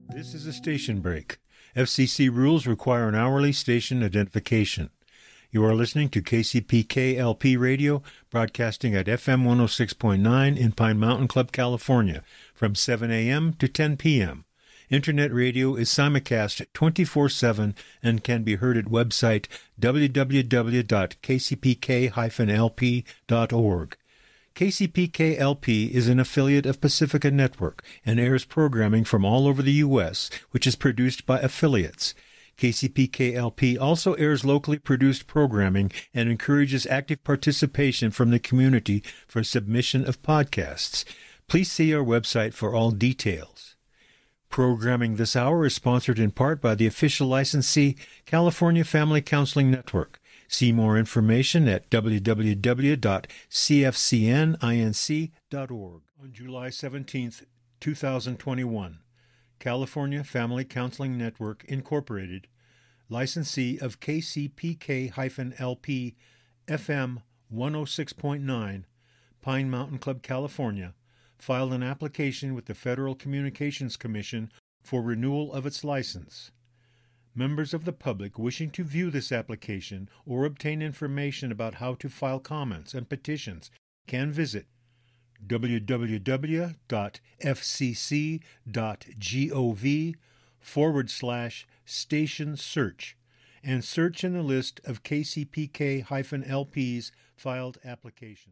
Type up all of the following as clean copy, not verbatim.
This is a station break. FCC rules require an hourly station identification. You are listening to KCPK LP Radio, broadcasting at FM 106.9 in Pine Mountain Club, California, from 7 a.m. to 10 p.m. Internet radio is simulcast 24/7 and can be heard at website www.kcpk-lp.org. KCPK-LP is an affiliate of Pacifica Network and airs programming from all over the U.S., which is produced by affiliates. KCPK-LP also airs locally produced programming and encourages active participation from the community for submission of podcasts. Please see our website for all details. Programming this hour is sponsored in part by the official licensee, California Family Counseling Network. See more information at www.cfcninc.org. On July 17, 2021, California Family Counseling Network, Incorporated, licensee of KCPK-LP FM 106.9, Pine Mountain Club, California, filed an application with the Federal Communications Commission for renewal of its license. Members of the public wishing to view this application or obtain information about how to file comments and petitions can visit www.fcc.gov/station search and search in the list of KCPK-LP's filed applications.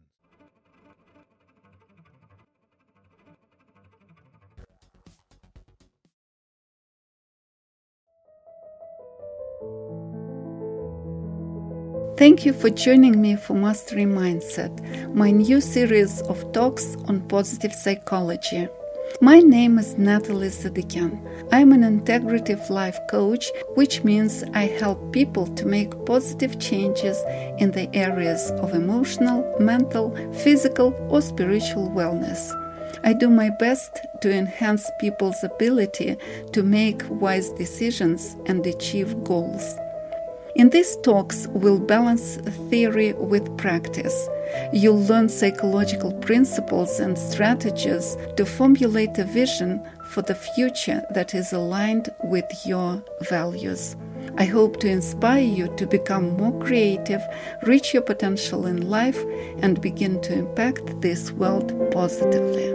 Thank you for joining me for Mastery Mindset, my new series of talks on positive psychology. My name is Natalie Sadikyan. I'm an integrative life coach, which means I help people to make positive changes in the areas of emotional, mental, physical, or spiritual wellness. I do my best to enhance people's ability to make wise decisions and achieve goals. In these talks, we'll balance theory with practice. You'll learn psychological principles and strategies to formulate a vision for the future that is aligned with your values. I hope to inspire you to become more creative, reach your potential in life, and begin to impact this world positively.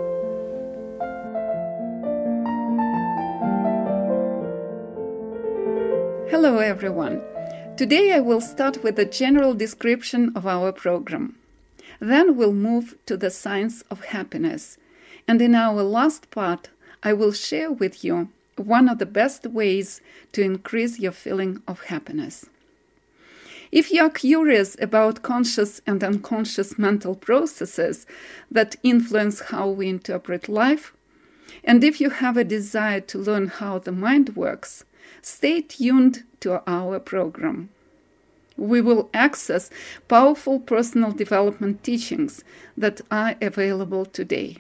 Hello, everyone. Today I will start with a general description of our program. Then we'll move to the science of happiness. And in our last part, I will share with you one of the best ways to increase your feeling of happiness. If you are curious about conscious and unconscious mental processes that influence how we interpret life, and if you have a desire to learn how the mind works, stay tuned to our program. We will access powerful personal development teachings that are available today.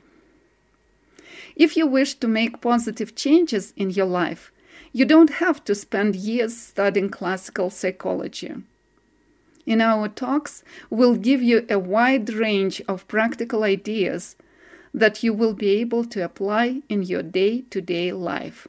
If you wish to make positive changes in your life, you don't have to spend years studying classical psychology. In our talks, we'll give you a wide range of practical ideas that you will be able to apply in your day-to-day life.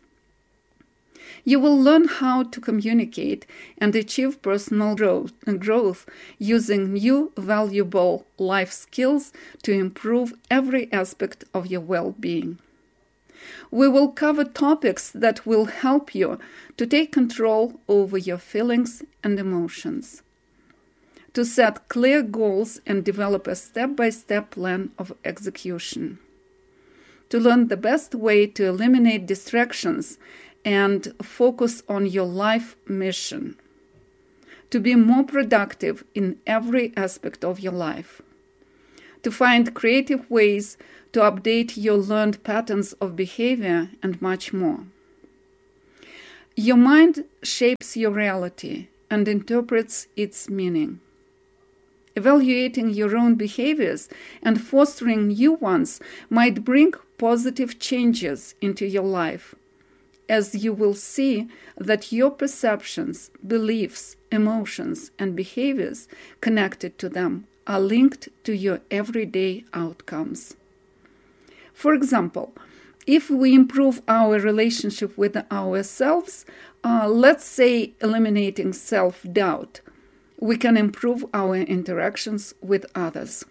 You will learn how to communicate and achieve personal growth using new valuable life skills to improve every aspect of your well-being. We will cover topics that will help you to take control over your feelings and emotions, to set clear goals and develop a step-by-step plan of execution, to learn the best way to eliminate distractions and focus on your life mission, to be more productive in every aspect of your life, to find creative ways to update your learned patterns of behavior, and much more. Your mind shapes your reality and interprets its meaning. Evaluating your own behaviors and fostering new ones might bring positive changes into your life, as you will see that your perceptions, beliefs, emotions, and behaviors connected to them are linked to your everyday outcomes. For example, if we improve our relationship with ourselves, let's say eliminating self-doubt, we can improve our interactions with others.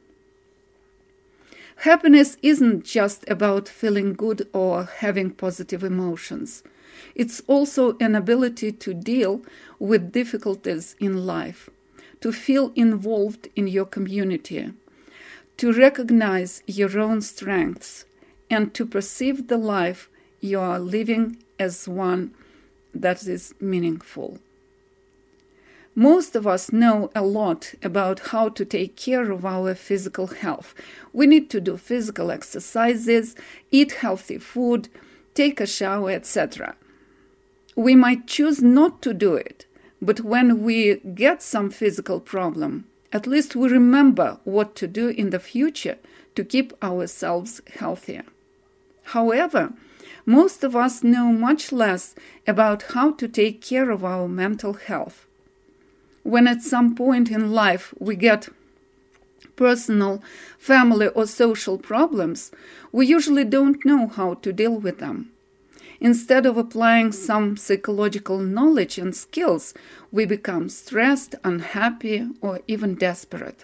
Happiness isn't just about feeling good or having positive emotions. It's also an ability to deal with difficulties in life, to feel involved in your community, to recognize your own strengths, and to perceive the life you are living as one that is meaningful. Most of us know a lot about how to take care of our physical health. We need to do physical exercises, eat healthy food, take a shower, etc. We might choose not to do it, but when we get some physical problem, at least we remember what to do in the future to keep ourselves healthier. However, most of us know much less about how to take care of our mental health. When at some point in life we get personal, family, or social problems, we usually don't know how to deal with them. Instead of applying some psychological knowledge and skills, we become stressed, unhappy, or even desperate.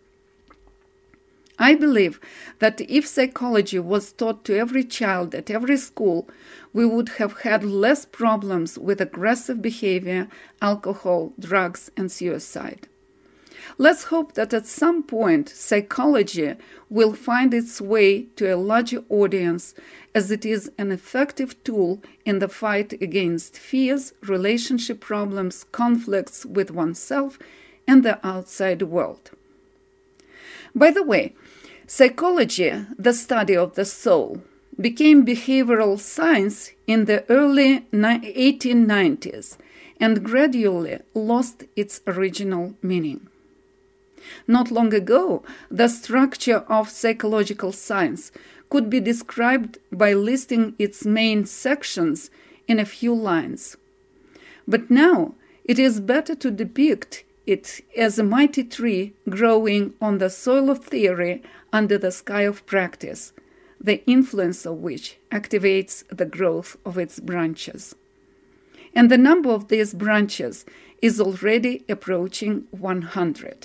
I believe that if psychology was taught to every child at every school, we would have had less problems with aggressive behavior, alcohol, drugs, and suicide. Let's hope that at some point psychology will find its way to a larger audience, as it is an effective tool in the fight against fears, relationship problems, conflicts with oneself, and the outside world. By the way, psychology, the study of the soul, became behavioral science in the early 1890s and gradually lost its original meaning. Not long ago, the structure of psychological science could be described by listing its main sections in a few lines. But now it is better to depict it as a mighty tree growing on the soil of theory under the sky of practice, the influence of which activates the growth of its branches. And the number of these branches is already approaching 100.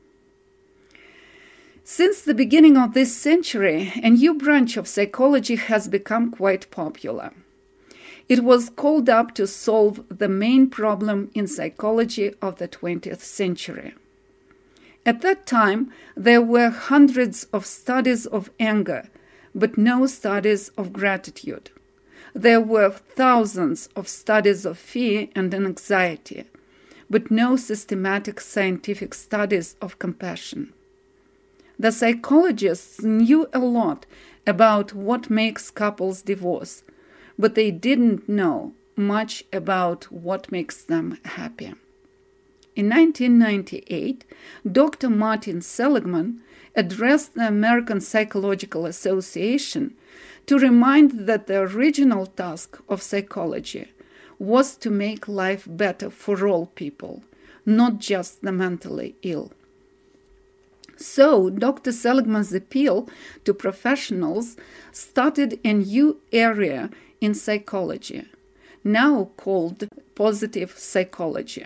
Since the beginning of this century, a new branch of psychology has become quite popular. It was called up to solve the main problem in psychology of the 20th century. At that time, there were hundreds of studies of anger, but no studies of gratitude. There were thousands of studies of fear and anxiety, but no systematic scientific studies of compassion. The psychologists knew a lot about what makes couples divorce, but they didn't know much about what makes them happy. In 1998, Dr. Martin Seligman addressed the American Psychological Association to remind that the original task of psychology was to make life better for all people, not just the mentally ill. So, Dr. Seligman's appeal to professionals started a new area in psychology, now called positive psychology.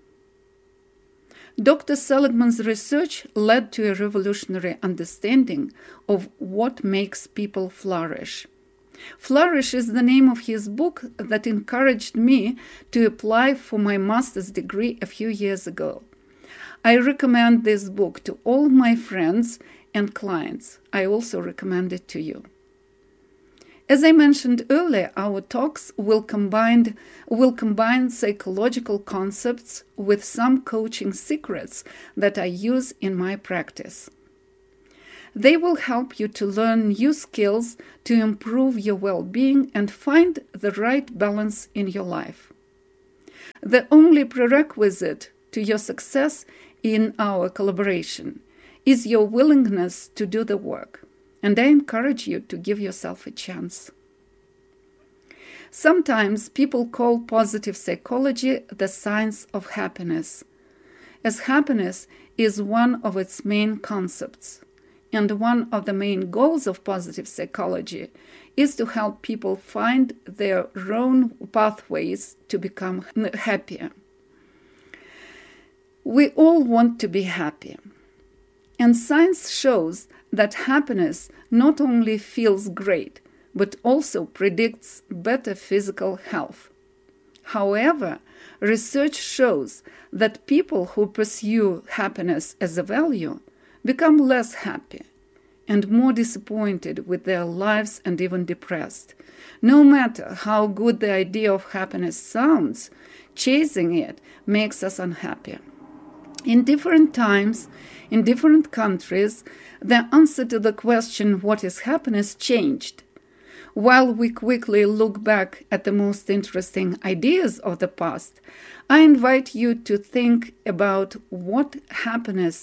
Dr. Seligman's research led to a revolutionary understanding of what makes people flourish. Flourish is the name of his book that encouraged me to apply for my master's degree a few years ago. I recommend this book to all my friends and clients. I also recommend it to you. As I mentioned earlier, our talks will combine psychological concepts with some coaching secrets that I use in my practice. They will help you to learn new skills to improve your well-being and find the right balance in your life. The only prerequisite to your success in our collaboration is your willingness to do the work, and I encourage you to give yourself a chance. Sometimes people call positive psychology the science of happiness, as happiness is one of its main concepts. and one of the main goals of positive psychology is to help people find their own pathways to become happier. We all want to be happy. And science shows that happiness not only feels great, but also predicts better physical health. However, research shows that people who pursue happiness as a value become less happy and more disappointed with their lives and even depressed. No matter how good the idea of happiness sounds, chasing it makes us unhappy. In different times, in different countries, the answer to the question, what is happiness, changed. While we quickly look back at the most interesting ideas of the past, I invite you to think about what happiness